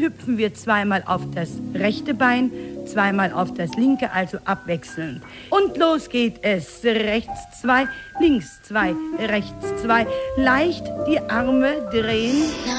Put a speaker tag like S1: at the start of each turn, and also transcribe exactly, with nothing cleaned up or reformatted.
S1: hüpfen wir zweimal auf das rechte Bein, zweimal auf das linke, also abwechselnd. Und los geht es. Rechts zwei, links zwei, rechts zwei. Leicht die Arme drehen.